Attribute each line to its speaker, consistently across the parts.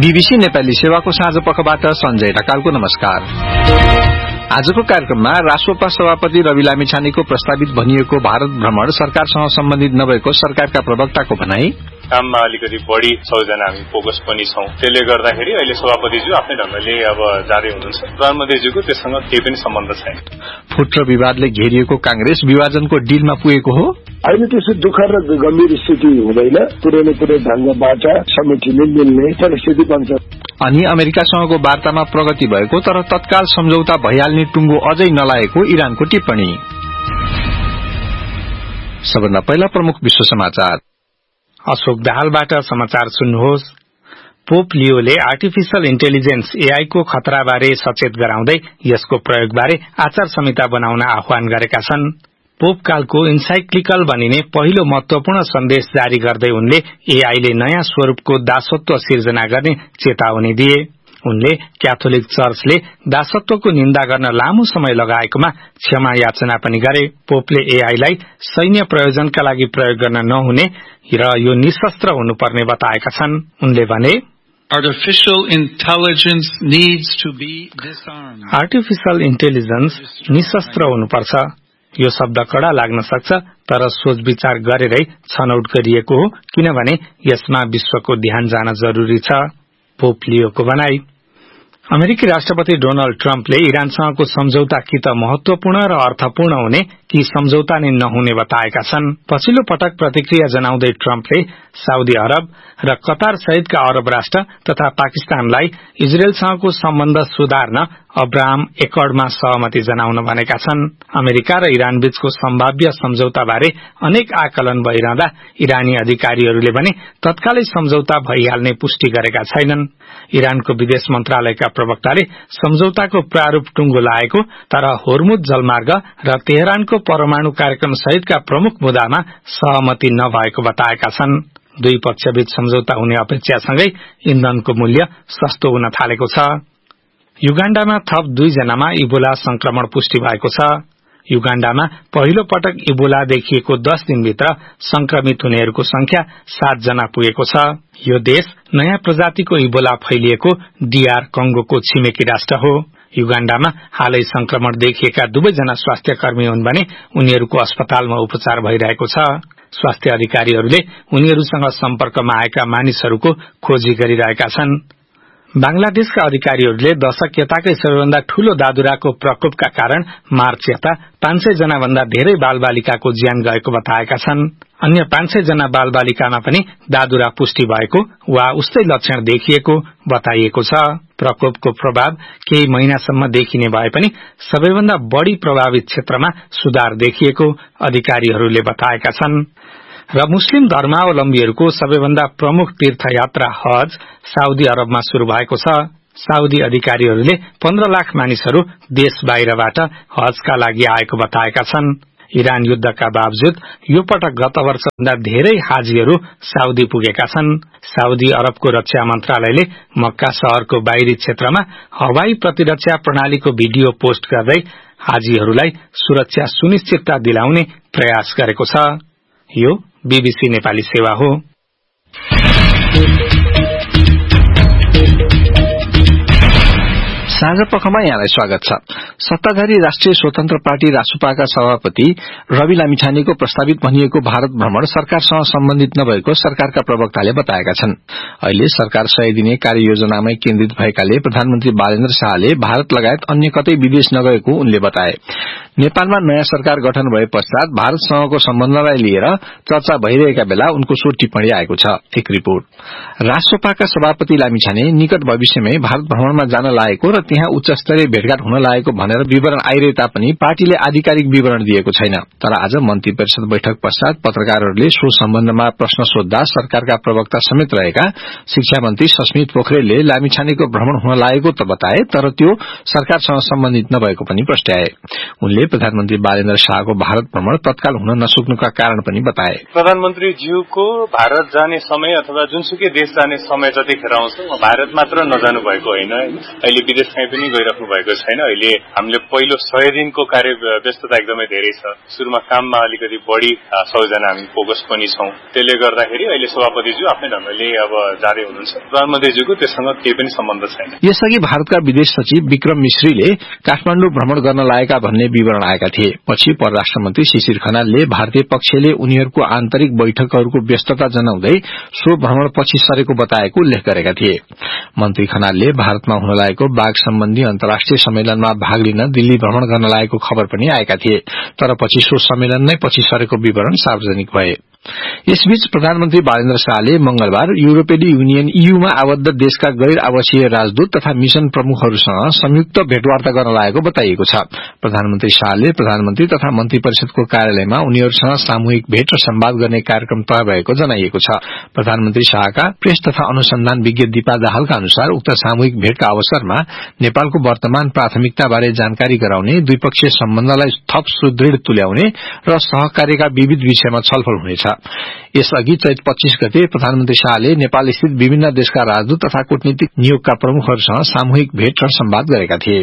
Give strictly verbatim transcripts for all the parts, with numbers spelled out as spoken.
Speaker 1: BBC Nepali सेवाको साँझ पखबाट सञ्जय ढकालको नमस्कार। आजको कार्यक्रममा राष्ट्रपा सभापति रवि लामिछानेको प्रस्तावित भनिएको भारत भ्रमण सरकारसँग सम्बन्धित नभएको सरकारका प्रवक्ताको भनाई,
Speaker 2: काममा अलिकति बढी सबैजना हामी फोकस पनि छौं, त्यसले गर्दाखेरि अहिले सभापतिज्यू आफ्नै ढंगले अब जाँदै हुनुहुन्छ। प्रधानमन्त्रीज्यूको त्यससँग केही पनि सम्बन्ध छैन।
Speaker 1: फुट र विवादले घेरिएको कांग्रेस विभाजनको डिलमा पुगेको हो।
Speaker 3: अहिले त्यसो दुःख र गम्भीर स्थिति हुँदैन, पुरै पुरै ढंगबाट समेटिने मिल्ने परिस्थिति बन्छ।
Speaker 1: अनि अमेरिकासँगको वार्तामा प्रगति भएको तर तत्काल सम्झौता भइहाल्ने टुङ्गो अझै नलागेको इरानको टिप्पणी। सबभन्दा पहिला प्रमुख विश्व समाचार।
Speaker 4: अशोक दाहालबाट समाचार सुन्नुहोस्। पोप लियोले आर्टिफिशियल इन्टेलिजेन्स एआई को खतराबारे सचेत गराउँदै यसको प्रयोगबारे आचार संहिता बनाउन आह्वान गरेका छन्। पोप कालको इन्साइक्लिकल भनिने पहिलो महत्वपूर्ण सन्देश जारी गर्दै उनले एआईले नयाँ स्वरूपको दासत्व सिर्जना गर्ने चेतावनी दिए। उनले क्याथोलिक चर्चले दासत्वको निन्दा गर्न लामो समय लगाएकोमा क्षमा याचना पनि गरे। पोपले एआईलाई सैन्य प्रयोजनका लागि प्रयोग गर्न नहुने र यो निशस्त्र हुनुपर्ने बताएका छन्। उनले भने,
Speaker 5: Artificial intelligence needs to be disarmed.
Speaker 4: Artificial intelligence निशस्त्र हुनुपर्छ। यो शब्द कडा लाग्न सक्छ, तर सोच विचार गरेरै छनौट गरिएको हो, किनभने यसमा विश्वको ध्यान जान जरुरी छ। पोप लियोको भनाई। अमेरिकी राष्ट्रपति डोनाल्ड ट्रम्पले इरानसँगको सम्झौता कि त महत्वपूर्ण र अर्थपूर्ण हुने कि सम्झौता नै नहुने बताएका छन्। पछिल्लो पटक प्रतिक्रिया जनाउँदै ट्रम्पले साउदी अरब र कतार सहितका अरब राष्ट्र तथा पाकिस्तानलाई इजरायलसँगको सम्बन्ध सुधार्न अब्राहम एकर्डमा सहमति जनाउन भनेका छन्। अमेरिका र इरान बीचको सम्भाव्य सम्झौताबारे अनेक आकलन भइरहँदा इरानी अधिकारीहरूले भने तत्कालै सम्झौता भइहाल्ने पुष्टि गरेका छैनन्। इरानको विदेश मन्त्रालयका प्रवक्ताले सम्झौताको प्रारूप टुङ्गो लागेको तर होर्मुज जलमार्ग र तेहरानको परमाणु कार्यक्रम सहितका प्रमुख मुद्दामा सहमति नभएको बताएका छन्। दुई पक्षबीच सम्झौता हुने अपेक्षासँगै इन्धनको मूल्य सस्तो हुन थालेको छ। युगाण्डामा थप दुईजनामा इबोला संक्रमण पुष्टि भएको छ। युगाण्डामा पहिलो पटक इबोला देखिएको दस दिनभित्र संक्रमित हुनेहरूको संख्या सात जना पुगेको छ। यो देश नयाँ प्रजातिको इबोला फैलिएको डीआर कंगोको छिमेकी राष्ट्र हो। युगाण्डामा हालै संक्रमण देखिएका दुवैजना स्वास्थ्य कर्मी हुन् भने उनीहरूको अस्पतालमा उपचार भइरहेको छ। स्वास्थ्य अधिकारीहरूले उनीहरूसँग सम्पर्कमा आएका मानिसहरूको खोजी गरिरहेका छन्। बांग्लादेशका अधिकारीहरूले दशक यताकै सबैभन्दा ठूलो दादुराको प्रकोपका कारण मार्च यता पाँच सय जना भन्दा धेरै बालबालिकाको ज्यान गएको बताएका छन्। अन्य पाँच सय जना बालबालिकामा पनि दादुरा पुष्टि भएको वा उस्तै लक्षण देखिएको बताइएको छ। प्रकोपको प्रभाव केही महिनासम्म देखिने भए पनि सबैभन्दा बढ़ी प्रभावित क्षेत्रमा सुधार देखिएको अधिकारीहरूले बताएका छन्। र मुस्लिम धर्मावलम्बीहरूको सबैभन्दा प्रमुख तीर्थयात्रा हज साउदी अरबमा शुरू भएको छ। साउदी अधिकारीहरूले पन्ध्र लाख मानिसहरू देश बाहिरबाट हजका लागि आएको बताएका छन्। इरान युद्धका बावजुद यो पटक गत वर्षभन्दा धेरै हाजीहरू साउदी पुगेका छन्। साउदी अरबको रक्षा मन्त्रालयले मक्का शहरको बाहिरी क्षेत्रमा हवाई प्रतिरक्षा प्रणालीको भिडियो पोस्ट गर्दै हाजीहरूलाई सुरक्षा सुनिश्चितता दिलाउने प्रयास गरेको छ। यो बीबीसी नेपाली सेवा हो।
Speaker 1: साँझ पखमा यहाँलाई स्वागत छ। सत्ताधारी राष्ट्रिय स्वतन्त्र पार्टी रासुपाका सभापति रवि लामिछानेको प्रस्तावित भनिएको भारत भ्रमण सरकारसँग सम्बन्धित नभएको सरकारका प्रवक्ताले बताएका छन्। अहिले सरकार सय दिने कार्ययोजनामै केन्द्रित भएकाले प्रधानमन्त्री बालेन्द्र शाहले भारत लगायत अन्य कतै विदेश नगएको उनले बताए। नेपालमा नयाँ सरकार गठन भए पश्चात भारतसँगको सम्बन्धलाई लिएर चर्चा भइरहेका बेला उनको सो टिप्पणी आएको छ। एक रिपोर्ट। राष्ट्रपाका सभापति लामिछाने निकट भविष्यमै भारत भ्रमणमा जान लागेको र त्यहाँ उच्च स्तरीय भेटघाट हुन लागेको भनेर विवरण आइरहे तापनि पार्टीले आधिकारिक विवरण दिएको छैन। तर आज मन्त्री परिषद बैठक पश्चात पत्रकारहरूले सो सम्बन्धमा प्रश्न सोध्दा सरकारका प्रवक्ता समेत रहेका शिक्षा मन्त्री सस्मित पोखरेलले लामिछानेको भ्रमण हुन लागेको त बताए, तर त्यो सरकारसँग सम्बन्धित नभएको पनि प्रस्ट्याए। उनले प्रधानमन्त्री बालेन्द्र शाहको भारत भ्रमण तत्काल हुन नसक्नुका कारण पनि बताए।
Speaker 2: प्रधानमन्त्रीज्यूको भारत जाने समय अथवा जुनसुकै देश जाने समय जतिखेर आउँछ भारत मात्र नजानु भएको होइन। अहिले विदेश कहीँ पनि गइराख्नु भएको छैन। अहिले हामीले पहिलो सय दिनको कार्य व्यस्तता एकदमै धेरै छ। सुरुमा काममा अलिकति बढी सबैजना हामी फोकस पनि छौं। त्यसले गर्दाखेरि अहिले सभापतिज्यू आफ्नै ढंगले अब जाँदै हुनुहुन्छ। प्रधानमन्त्रीज्यूको त्यससँग केही पनि सम्बन्ध छैन।
Speaker 1: यसअघि भारतका विदेश सचिव विक्रम मिश्रीले काठमाडौँ भ्रमण गर्न लागेका भन्ने विवरण आएका थिए। पछि परराष्ट्र मन्त्री शिशिर खनालले भारतीय पक्षले उनीहरूको आन्तरिक बैठकहरूको व्यस्तता जनाउँदै सो भ्रमण पछि सरेको बताएको उल्लेख गरेका थिए। मन्त्री खनालले भारतमा हुन लागेको बाघ सम्बन्धी अन्तर्राष्ट्रिय सम्मेलनमा भाग लिन दिल्ली भ्रमण गर्न लागेको खबर पनि आएका थिए। तर पछि सो सम्मेलन नै पछि सरेको विवरण सार्वजनिक भए। यसबीच प्रधानमन्त्री बालेन्द्र शाहले मंगलबार युरोपेली युनियन ईयूमा आबद्ध देशका गैर आवासीय राजदूत तथा मिशन प्रमुखहरूसँग संयुक्त भेटवार्ता गर्न लागेको बताइएको छ। प्रधानमन्त्री शाहले प्रधानमन्त्री तथा मन्त्री परिषदको कार्यालयमा उनीहरूसँग सामूहिक भेट र संवाद गर्ने कार्यक्रम तय भएको जनाइएको छ। प्रधानमन्त्री शाहका प्रेस तथा अनुसन्धान विज्ञ दीपा दाहालका अनुसार उक्त सामूहिक भेटका अवसरमा नेपालको वर्तमान प्राथमिकताबारे जानकारी गराउने, द्विपक्षीय सम्बन्धलाई थप सुदृढ़ तुल्याउने र सहकार्यका विविध विषयमा छलफल हुनेछ। यसअघि चैत पच्चीस गते प्रधानमन्त्री शाहले नेपाल स्थित विभिन्न देशका राजदूत तथा कूटनीतिक नियोगका प्रमुखहरूसँग सामूहिक भेट र संवाद गरेका थिए।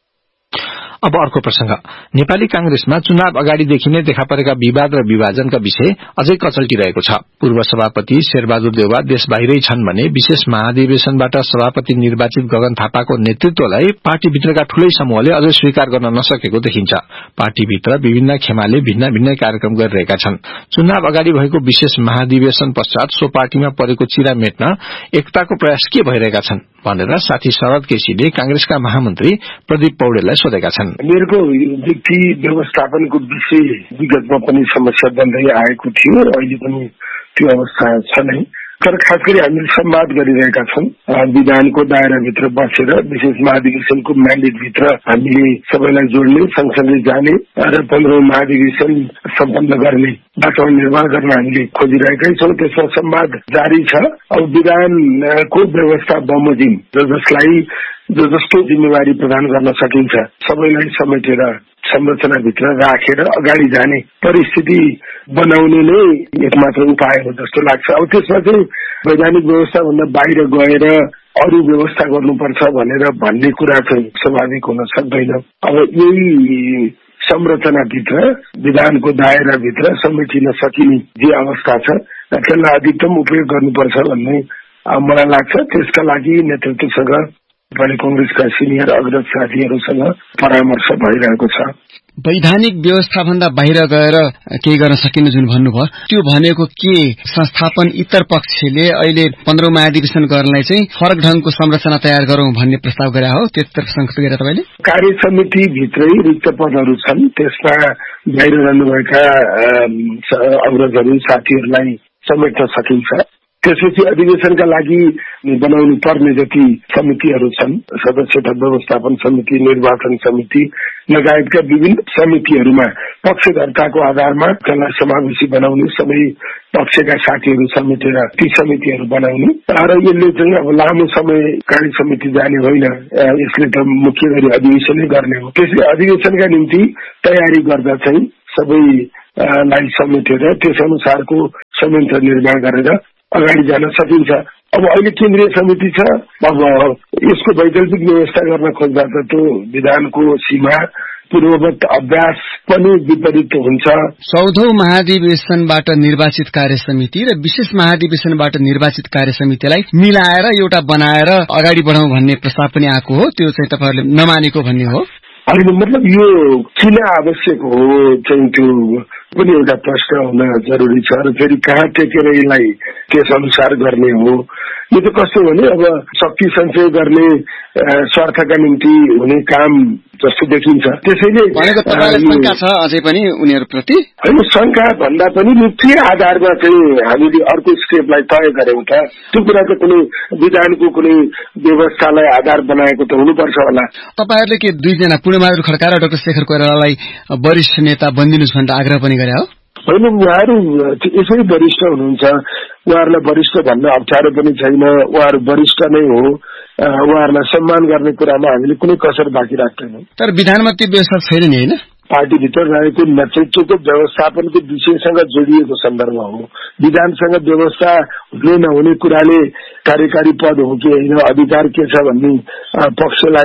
Speaker 1: अब अर्को प्रसंग, नेपाली कांग्रेसमा चुनाव अगाडिदेखि नै देखा परेका विवाद र विभाजनका विषय अझै कचल्टिरहेको छ। पूर्व सभापति शेरबहादुर देउवा देश बाहिरै छन् भने विशेष महाधिवेशनबाट सभापति निर्वाचित गगन थापाको नेतृत्वलाई पार्टीभित्रका ठूलै समूहले अझै स्वीकार गर्न नसकेको देखिन्छ। पार्टीभित्र विभिन्न खेमाले भिन्न भिन्न कार्यक्रम गरिरहेका छन्। चुनाव अगाडि भएको विशेष महाधिवेशन पश्चात सो पार्टीमा परेको चिरा मेट्न एकताको प्रयास के भइरहेका छन् भनेर साथी शरद केसीले कांग्रेसका महामन्त्री प्रदीप पौडेललाई सोधेका छन्।
Speaker 3: मेरो व्यक्ति व्यवस्थापनको विषय विगतमा पनि समस्या बन्दै आएको थियो, अहिले पनि त्यो अवस्था छ नै। तर खास गरी हामीले संवाद गरिरहेका छौं। विधानको दायराभित्र बसेर विशेष महाधिवेशनको म्यान्डेटभित्र हामीले सबैलाई जोड्ने, सँगसँगै जाने र पन्ध्रौं महाधिवेशन सम्पन्न गर्ने वातावरण निर्माण गर्न हामीले खोजिरहेकै छौं। त्यसमा संवाद जारी छ। अब विधानको व्यवस्था बमोजिम जो जसलाई जो जस्तो जिम्मेवारी प्रदान गर्न सकिन्छ सबैलाई समेटेर संरचनाभित्र राखेर अगाडि जाने परिस्थिति बनाउने नै एकमात्र उपाय हो जस्तो लाग्छ। अब त्यसमा चाहिँ वैधानिक व्यवस्थाभन्दा बाहिर गएर अरू व्यवस्था गर्नुपर्छ भनेर भन्ने कुरा चाहिँ स्वाभाविक हुन सक्दैन। अब यही संरचनाभित्र विधानको दायराभित्र समेटिन सकिने जे अवस्था छ त्यसलाई अधिकतम उपयोग गर्नुपर्छ भन्ने मलाई लाग्छ। त्यसका लागि नेतृत्वसँग नेपाली कांग्रेसका सिनियर अग्रज साथीहरूसँग परामर्श भइरहेको छ।
Speaker 6: वैधानिक व्यवस्था भन्दा बाहिर गएर केही गर्न सकिने जुन भन्नुभयो त्यो भनेको के? संस्थापन इतर पक्षले अहिले पन्ध्रौं महाधिवेशन गर्नलाई चाहिँ फरक ढंगको संरचना तयार गरौं भन्ने प्रस्ताव गरे हो, त्यतितर्फ संकेत गरे तपाईले?
Speaker 3: कार्य समिति भित्रै रिक्त पदहरू छन्, त्यसमा बाहिर रहनुभएका अग्रजहरू साथीहरूलाई समेट्न सकिन्छ। त्यसपछि अधिवेशनका लागि बनाउनु पर्ने जति समितिहरू छन्, सदस्यता व्यवस्थापन समिति, निर्वाचन समिति लगायतका विभिन्न समितिहरूमा पक्षधर्ताको आधारमा त्यसलाई समावेशी बनाउने, सबै पक्षका साथीहरू समेटेर ती समितिहरू बनाउने र यसले चाहिँ अब लामो समय कार्य समिति जाने होइन, यसले त मुख्य गरी अधिवेशनै गर्ने हो। त्यसले अधिवेशनका निम्ति तयारी गर्दा चाहिँ सबैलाई समेटेर त्यस अनुसारको संयन्त्र निर्माण गरेर अगाडि जान सकिन्छ। अब अहिले केन्द्रीय समिति छ, अब यसको वैकल्पिक व्यवस्था गर्न खोज्दा त त्यो विधानको सीमा पूर्ववत अभ्यास पनि विपरीत हुन्छ।
Speaker 6: चौधौं महाधिवेशनबाट निर्वाचित कार्य समिति र विशेष महाधिवेशनबाट निर्वाचित कार्य समितिलाई मिलाएर एउटा बनाएर अगाडि बढाउँ भन्ने प्रस्ताव पनि आएको हो, त्यो चाहिँ तपाईँहरूले नमानेको भन्ने हो?
Speaker 3: होइन, मतलब यो किन आवश्यक हो चाहिँ त्यो पनि एउटा प्रश्न हुन जरुरी छ र फेरि कहाँ टेकेर यसलाई त्यस अनुसार गर्ने हो। यो त कस्तो भने अब शक्ति सञ्चय गर्ने स्वार्थका निम्ति हुने काम जस्तो देखिन्छ। त्यसैले
Speaker 6: शंका छ अझै पनि उनीहरूप्रति?
Speaker 3: होइन, शंका भन्दा पनि के आधारमा चाहिँ हामीले अर्को स्टेपलाई तय गर्यौं त? त्यो कुरा त कुनै विधानको कुनै व्यवस्थालाई आधार बनाएको त हुनुपर्छ होला।
Speaker 6: तपाईहरूले के दुईजना पूर्णबहादुर खड्का र डाक्टर शेखर कोइरालालाई वरिष्ठ नेता बनिदिनुहोस् भनेर आग्रह पनि गरे हो?
Speaker 3: होइन, उहाँहरू यसै वरिष्ठ हुनुहुन्छ, उहाँहरूलाई वरिष्ठ भन्न अप्ठ्यारो पनि छैन, उहाँहरू वरिष्ठ नै हो, उहाँहरूलाई सम्मान गर्ने कुरामा हामीले कुनै कसर बाँकी राख्दैनौँ।
Speaker 6: तर विधानमा त्यो व्यवस्था छैन नि, होइन?
Speaker 3: पार्टीभित्र रहेको नेतृत्वको व्यवस्थापनको विषयसँग जोडिएको सन्दर्भ हो। विधानसँग व्यवस्था हुने नहुने कुराले कार्यकारी पद हो कि होइन, अधिकार के छ भन्ने पक्षलाई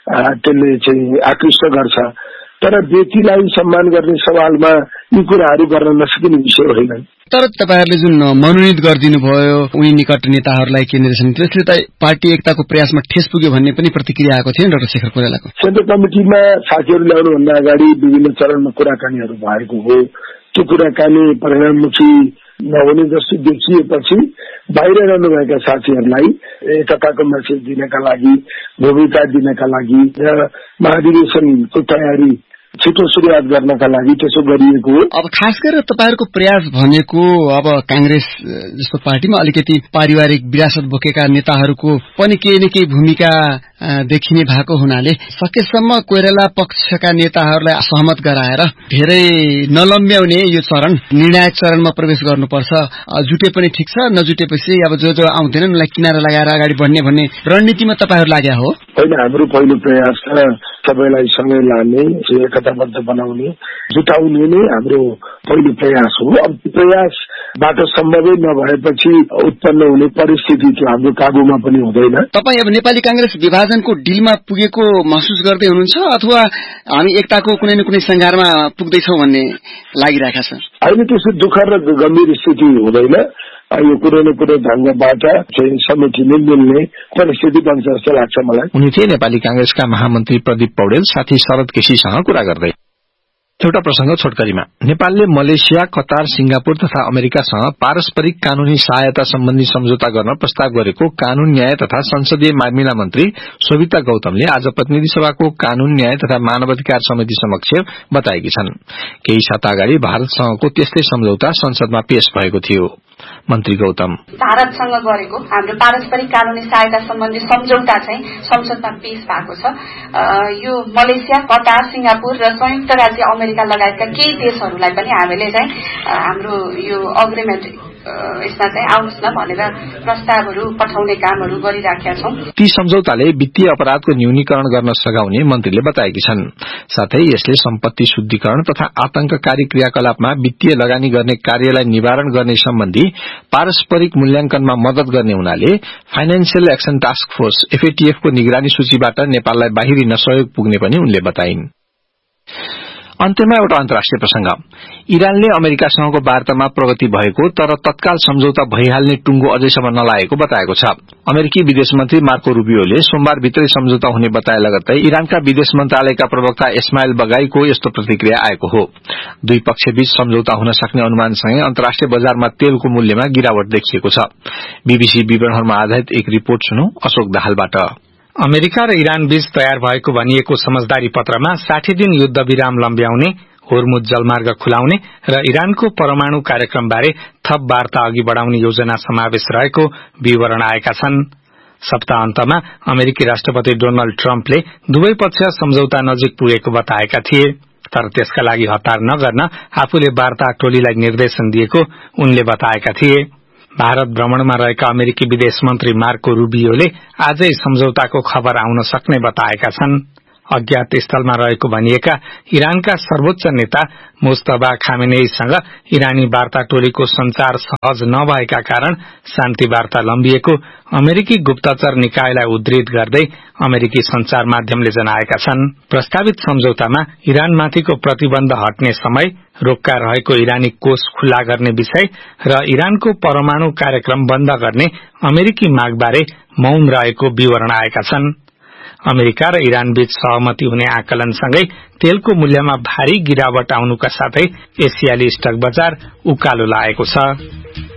Speaker 3: त्यसले चाहिँ आकृष्ट गर्छ। तर व्यक्तिलाई सम्मान गर्ने सवालमा यी कुराहरू गर्न नसकिने विषय होइन।
Speaker 6: तर तपाईहरुले जुन मनोनित गरिदिनु भयो उनी निकट नेताहरूलाई केन्द्रीय समिति, त्यसले त पार्टी एकताको प्रयासमा ठेस पुग्यो भन्ने पनि प्रतिक्रिया आएको थियो डाक्टर शेखर कोइरालाको।
Speaker 3: सेन्ट्रल कमिटीमा साथीहरू ल्याउनुभन्दा अगाडि विभिन्न चरणमा कुराकानीहरू भएको हो। त्यो कुराकानी परिणाममुखी नहुने जस्तो देखिएपछि बाहिर रहनुभएका साथीहरूलाई एकताको मेसेज दिनका लागि, भूमिका दिनका लागि र महाधिवेशनको तयारी छिटो सुरुवात गर्नका लागि त्यसो गरिएको हो।
Speaker 6: अब खास गरेर तपाईहरुको प्रयास भनेको अब कांग्रेस जस्तो पार्टीमा अलिकति पारिवारिक विरासत बोकेका नेताहरूको पनि केही न केही भूमिका देखिने भएको हुनाले सकेसम्म कोइराला पक्षका नेताहरूलाई सहमत गराएर धेरै नलम्ब्याउने यो चरण निर्णायक चरणमा प्रवेश गर्नुपर्छ। जुटे पनि ठिक छ, नजुटेपछि अब जो जो आउँदैनन् उनलाई किनारा लगाएर अगाडि बढ्ने भन्ने रणनीतिमा तपाईहरु लाग्या हो।
Speaker 3: होइन, हाम्रो पहिलो प्रयास सबैलाई सँगै लाने, एकताबद्ध बनाउने, जुटाउने नै हाम्रो पहिलो प्रयास हो। अब प्रयासबाट सम्भवै नभएपछि उत्पन्न हुने परिस्थिति त्यो हाम्रो काबुमा पनि हुँदैन।
Speaker 6: तपाई अब नेपाली कांग्रेस विभाजनको डिलमा पुगेको महसुस गर्दै हुनुहुन्छ अथवा हामी एकताको कुनै न कुनै संघारमा पुग्दैछौँ भन्ने लागिरहेका छ?
Speaker 3: अहिले त्यसो दुःख र गम्भीर स्थिति हुँदैन। यो कुनै न कुनै ढंगबाट चाहिँ समेटिने मिल्ने परिस्थिति बन्छ जस्तो लाग्छ मलाई।
Speaker 1: उनी थिए नेपाली कांग्रेसका महामन्त्री प्रदीप पौडेल साथी शरद केसीसँग कुरा गर्दै। एउटा प्रसंग छोटकरीमा, नेपालले मलेसिया, कतार, सिंगापुर तथा अमेरिकासँग पारस्परिक कानूनी सहायता सम्बन्धी सम्झौता गर्न प्रस्ताव गरेको कानून न्याय तथा संसदीय मामिला मन्त्री शोभिता गौतमले आज प्रतिनिधि सभाको कानून न्याय तथा मानवाधिकार समिति समक्ष बताएकी छन्। केही साता अगाडि भारतसँगको त्यस्तै सम्झौता संसदमा पेश भएको थियो। मन्त्री गौतम
Speaker 7: भारतसँग गरेको हाम्रो पारस्परिक कानूनी सहायता सम्बन्धी सम्झौता चाहिँ संसदमा पेश भएको छ। यो मलेसिया, कतार, सिंगापुर र संयुक्त राज्य अमेरिका लगायतका केही देशहरूलाई पनि हामीले चाहिँ हाम्रो यो अग्रिमेन्ट यसमा चाहिँ आउनुहोस् न भनेर प्रस्तावहरू पठाउने कामहरू गरिराखेका छौं।
Speaker 1: ती सम्झौताले वित्तीय अपराधको न्यूनीकरण गर्न सघाउने मन्त्रीले बताएकी छन्। साथै यसले सम्पत्ति शुद्धिकरण तथा आतंककारी क्रियाकलापमा वित्तीय लगानी गर्ने कार्यलाई निवारण गर्ने सम्बन्धी पारस्परिक मूल्याङ्कनमा मदत गर्ने हुनाले financial action task force FATF को निगरानी सूचीबाट नेपाललाई बाहिरिन सहयोग पुग्ने पनि उनले बताइन्। अन्त्यमा एउटा अन्तर्राष्ट्रिय प्रसंग, इरानले अमेरिकासँगको वार्तामा प्रगति भएको तर तत्काल सम्झौता भइहाल्ने टुंगो अझैसम्म नलागेको बताएको छ। अमेरिकी विदेश मन्त्री मार्को रूबियोले सोमबार भित्रै सम्झौता हुने बताए लगत्तै इरानका विदेश मन्त्रालयका प्रवक्ता इस्माइल बगाईको यस्तो प्रतिक्रिया आएको हो। दुई पक्षबीच सम्झौता हुन सक्ने अनुमानसँगै अन्तर्राष्ट्रिय बजारमा तेलको मूल्यमा गिरावट देखिएको छ। बीबीसी विवरणहरूमा आधारित एक रिपोर्ट सुनौ अशोक दाहालबाट।
Speaker 4: अमेरिका र इरान बीच तयार भएको भनिएको समझदारी पत्रमा साठी दिन युद्ध विराम लम्ब्याउने, होर्मुज जलमार्ग खुलाउने र इरानको परमाणु कार्यक्रमबारे थप वार्ता अघि बढ़ाउने योजना समावेश रहेको विवरण आएका छन्। सप्ताहन्तमा अमेरिकी राष्ट्रपति डोनाल्ड ट्रम्पले दुवै पक्ष सम्झौता नजिक पुगेको बताएका थिए, तर त्यसका लागि हतार नगर्न आफूले वार्ता टोलीलाई निर्देशन दिएको उनले बताएका थिए। भारत भ्रमणमा रहेका अमेरिकी विदेश मन्त्री मार्को रूबियोले आजै सम्झौताको खबर आउन सक्ने बताएका छन्। अज्ञात स्थलमा रहेको भनिएका इरानका सर्वोच्च नेता मुस्तफा खामेनेईसँग इरानी वार्ता टोलीको संचार सहज नभएका कारण शान्ति वार्ता लम्बिएको अमेरिकी गुप्तचर निकायलाई उद्धृत गर्दै अमेरिकी संचार माध्यमले जनाएका छन्। प्रस्तावित सम्झौतामा इरानमाथिको प्रतिबन्ध हट्ने समय, रोक्का रहेको इरानी कोष खुल्ला गर्ने विषय र इरानको परमाणु कार्यक्रम बन्द गर्ने अमेरिकी मागबारे मौन रहेको विवरण आएका छन्। अमेरिका र इरान बीच सहमति हुने आकलनसँगै तेलको मूल्यमा भारी गिरावट आउनुका साथै एसियाली स्टक बजार उकालो लागेको छ।